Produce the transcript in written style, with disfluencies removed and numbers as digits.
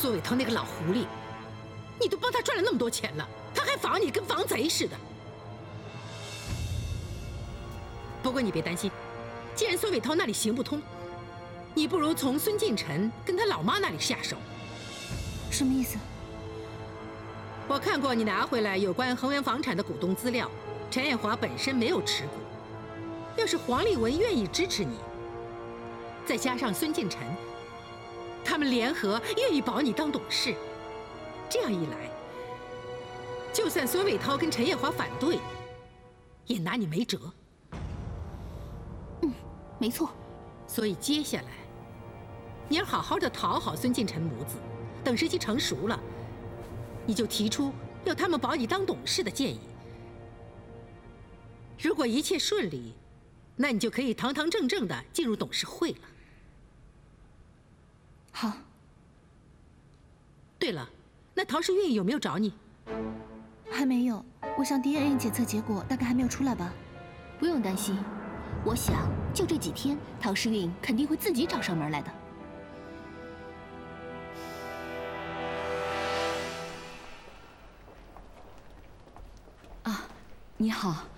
苏伟涛那个老狐狸，你都帮他赚了那么多钱了，他还防你跟防贼似的。不过你别担心，既然苏伟涛那里行不通，你不如从孙进臣跟他老妈那里下手。 什么意思？ 我看过你拿回来有关恒源房产的股东资料，陈艳华本身没有持股。要是黄立文愿意支持你，再加上孙进臣，他们联合愿意保你当董事，这样一来，就算孙伟涛跟陈艳华反对，也拿你没辙。 没错。 所以接下来，你要好好的讨好孙进臣母子，等时机成熟了，你就提出要他们保你当董事的建议。如果一切顺利，那你就可以堂堂正正的进入董事会了。 好。 对了，那陶世运有没有找你？ 还没有，我想 DNA 检测结果大概还没有出来吧。 不用担心，我想就这几天，陶世运肯定会自己找上门来的。 啊，你好。